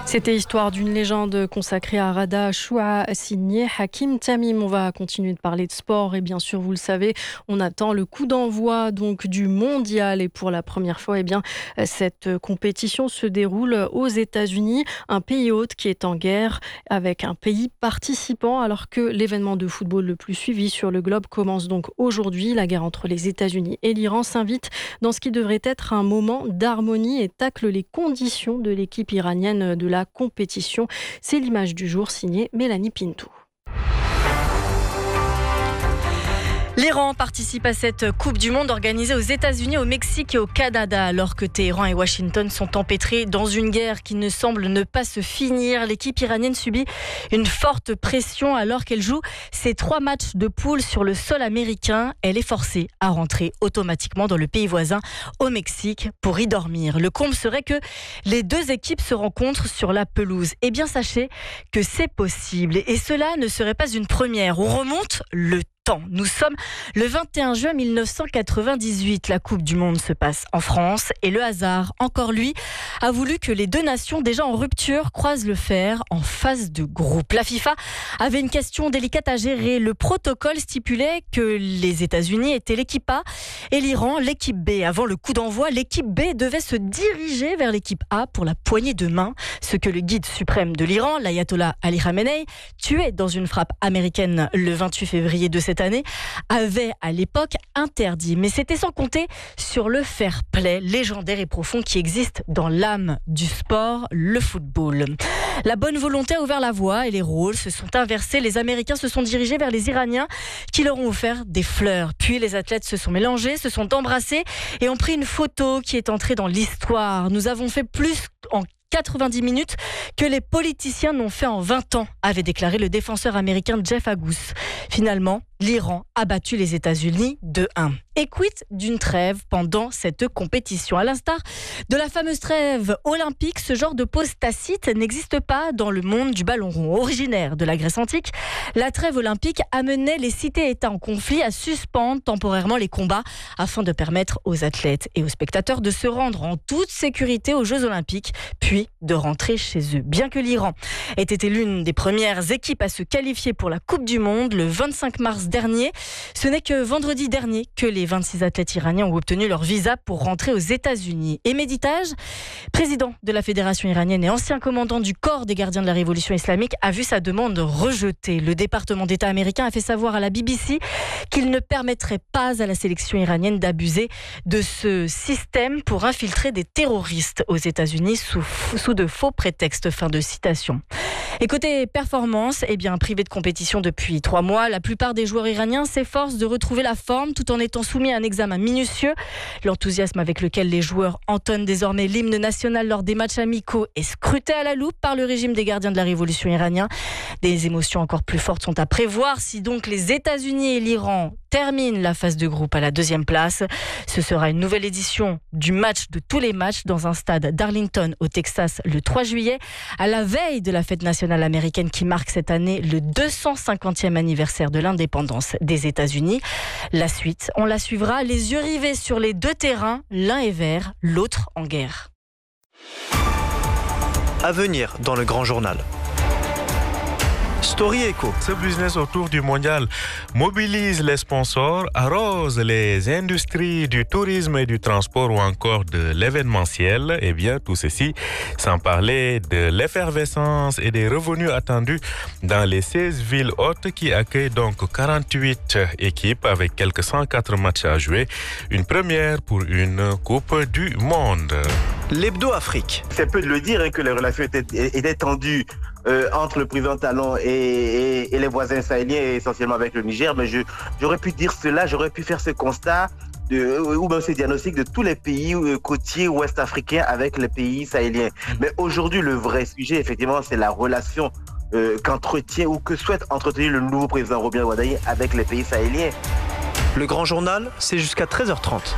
C'était Histoire d'une légende consacrée à Rada Choua, signé Hakim Tamim. On va continuer de parler de sport et bien sûr, vous le savez, on attend le coup d'envoi donc du mondial et pour la première fois, cette compétition se déroule aux États-Unis, un pays hôte qui est en guerre avec un pays participant alors que l'événement de football le plus suivi sur le globe commence donc aujourd'hui. La guerre entre les États-Unis et l'Iran s'invite dans ce qui devrait être un moment d'harmonie et tacle les conditions de l'équipe iranienne de la compétition. C'est l'image du jour signée Mélanie Pinto. L'Iran participe à cette Coupe du Monde organisée aux États-Unis, au Mexique et au Canada, alors que Téhéran et Washington sont empêtrés dans une guerre qui ne semble ne pas se finir. L'équipe iranienne subit une forte pression alors qu'elle joue ses 3 matchs de poule sur le sol américain. Elle est forcée à rentrer automatiquement dans le pays voisin, au Mexique, pour y dormir. Le comble serait que les deux équipes se rencontrent sur la pelouse. Eh bien, sachez que c'est possible et cela ne serait pas une première. On remonte le temps. Nous sommes le 21 juin 1998. La Coupe du Monde se passe en France et le hasard, encore lui, a voulu que les deux nations déjà en rupture croisent le fer en phase de groupe. La FIFA avait une question délicate à gérer. Le protocole stipulait que les États-Unis étaient l'équipe A et l'Iran l'équipe B. Avant le coup d'envoi, l'équipe B devait se diriger vers l'équipe A pour la poignée de main, ce que le guide suprême de l'Iran, l'ayatollah Ali Khamenei, tué dans une frappe américaine le 28 février de cette année, avait à l'époque interdit. Mais c'était sans compter sur le fair play légendaire et profond qui existe dans l'âme du sport, le football. La bonne volonté a ouvert la voie et les rôles se sont inversés. Les Américains se sont dirigés vers les Iraniens qui leur ont offert des fleurs. Puis les athlètes se sont mélangés, se sont embrassés et ont pris une photo qui est entrée dans l'histoire. Nous avons fait plus en 90 minutes que les politiciens n'ont fait en 20 ans, avait déclaré le défenseur américain Jeff Agus. Finalement, l'Iran a battu les États-Unis 2-1. Et quid d'une trêve pendant cette compétition? À l'instar de la fameuse trêve olympique, ce genre de pause tacite n'existe pas dans le monde du ballon rond. Originaire de la Grèce antique, la trêve olympique amenait les cités-États en conflit à suspendre temporairement les combats afin de permettre aux athlètes et aux spectateurs de se rendre en toute sécurité aux Jeux olympiques, puis de rentrer chez eux. Bien que l'Iran ait été l'une des premières équipes à se qualifier pour la Coupe du Monde le 25 mars dernier, ce n'est que vendredi dernier que les 26 athlètes iraniens ont obtenu leur visa pour rentrer aux États-Unis. Et Mehdi Taj, président de la Fédération iranienne et ancien commandant du corps des gardiens de la révolution islamique, a vu sa demande rejetée. Le département d'État américain a fait savoir à la BBC qu'il ne permettrait pas à la sélection iranienne d'abuser de ce système pour infiltrer des terroristes aux États-Unis sous de faux prétextes. Fin de citation. Et côté performance, privé de compétition depuis 3 mois, la plupart des joueurs iraniens s'efforcent de retrouver la forme tout en étant soumis à un examen minutieux. L'enthousiasme avec lequel les joueurs entonnent désormais l'hymne national lors des matchs amicaux est scruté à la loupe par le régime des gardiens de la révolution iranien. Des émotions encore plus fortes sont à prévoir si donc les États-Unis et l'Iran terminent la phase de groupe à la 2e place. Ce sera une nouvelle édition du match de tous les matchs dans un stade d'Arlington au Texas le 3 juillet, à la veille de la fête nationale américaine qui marque cette année le 250e anniversaire de l'indépendance des États-Unis. La suite, on la suivra les yeux rivés sur les deux terrains, l'un est vert, l'autre en guerre. À venir dans le Grand Journal. Story Echo. Ce business autour du mondial mobilise les sponsors, arrose les industries du tourisme et du transport ou encore de l'événementiel. Tout ceci sans parler de l'effervescence et des revenus attendus dans les 16 villes hôtes qui accueillent donc 48 équipes avec quelques 104 matchs à jouer. Une première pour une Coupe du Monde. L'Hebdo Afrique. C'est peu de le dire que les relations étaient tendues entre le président Talon et les voisins sahéliens, essentiellement avec le Niger, mais j'aurais pu dire cela, j'aurais pu faire ce constat ou même ce diagnostic de tous les pays côtiers ouest-africains avec les pays sahéliens. Mais aujourd'hui, le vrai sujet, effectivement, c'est la relation qu'entretient ou que souhaite entretenir le nouveau président Robert Wadaï avec les pays sahéliens. Le Grand Journal, c'est jusqu'à 13h30.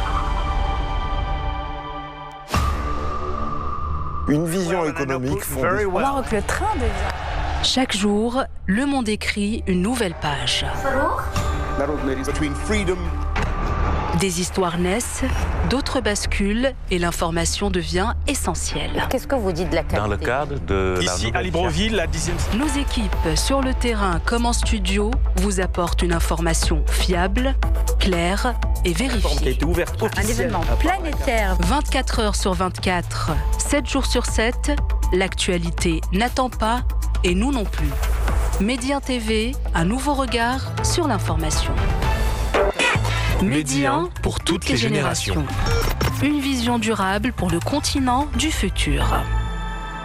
Une vision économique fondée. Maroc, le train devient. Chaque jour, Le Monde écrit une nouvelle page. Des histoires naissent, d'autres basculent et l'information devient essentielle. Qu'est-ce que vous dites de la qualité? Dans le cadre de Ici, à Libreville, la 10e... Nos équipes, sur le terrain comme en studio, vous apportent une information fiable, claire et vérifiée. qui a été ouverte Un événement planétaire. 24 heures sur 24, 7 jours sur 7, l'actualité n'attend pas et nous non plus. Média TV, un nouveau regard sur l'information. Média 1 pour toutes les générations. Une vision durable pour le continent du futur.